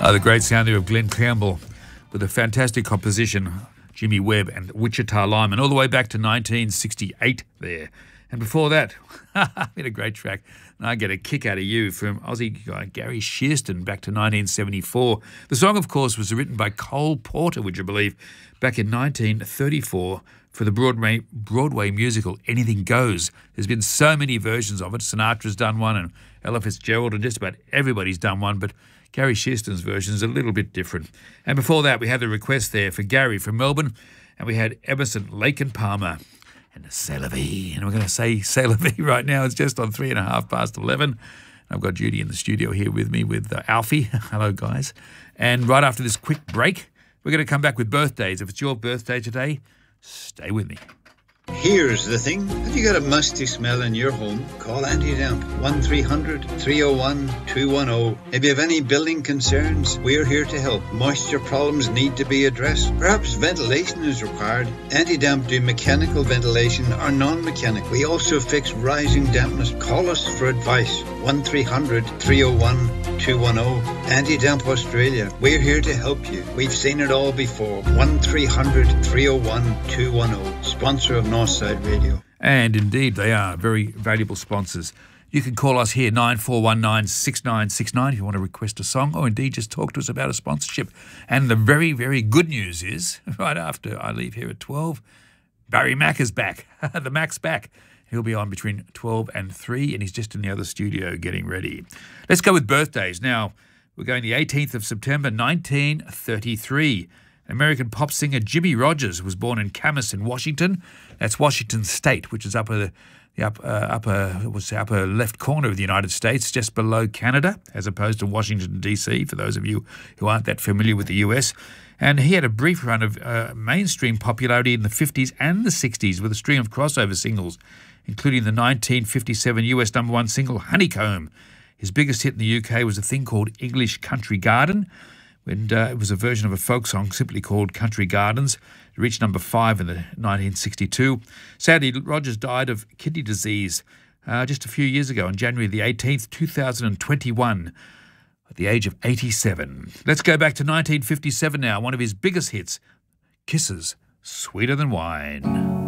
The great sound there of Glenn Campbell with a fantastic composition, Jimmy Webb and Wichita Lineman, all the way back to 1968 there. And before that, been a great track. And I get a kick out of you from Aussie guy Gary Shearston back to 1974. The song, of course, was written by Cole Porter, would you believe, back in 1934 for the Broadway musical Anything Goes. There's been so many versions of it. Sinatra's done one and Ella Fitzgerald and just about everybody's done one, but Gary Shearston's version is a little bit different. And before that, we had the request there for Gary from Melbourne, and we had Emerson, Lake and Palmer and C'est La Vie. And we're going to say C'est La Vie right now. It's just on 11:03. I've got Judy in the studio here with me with Alfie. Hello, guys. And right after this quick break, we're going to come back with birthdays. If it's your birthday today, stay with me. Here's the thing. Have you got a musty smell in your home? Call Anti-Damp 1300-301-210. If you have any building concerns, we're here to help. Moisture problems need to be addressed. Perhaps ventilation is required. Anti-Damp do mechanical ventilation or non-mechanical. We also fix rising dampness. Call us for advice. 1300-301-210. Anti-Damp Australia. We're here to help you. We've seen it all before. 1300-301-210. Sponsor of Northside Radio. And indeed, they are very valuable sponsors. You can call us here, 9419-6969, if you want to request a song, or indeed just talk to us about a sponsorship. And the very, very good news is, right after I leave here at 12, Barry Mack is back. The Mac's back. He'll be on between 12 and 3, and he's just in the other studio getting ready. Let's go with birthdays. Now, we're going the 18th of September, 1933. American pop singer Jimmie Rodgers was born in Camas in Washington. That's Washington State, which is upper left corner of the United States, just below Canada, as opposed to Washington, D.C., for those of you who aren't that familiar with the U.S. And he had a brief run of mainstream popularity in the 50s and the 60s with a string of crossover singles, including the 1957 US #1 single Honeycomb. His biggest hit in the UK was a thing called English Country Garden, and it was a version of a folk song simply called Country Gardens. It reached number 5 in the 1962. Sadly, Rodgers died of kidney disease just a few years ago on January the 18th, 2021, at the age of 87. Let's go back to 1957 now, one of his biggest hits, Kisses Sweeter Than Wine.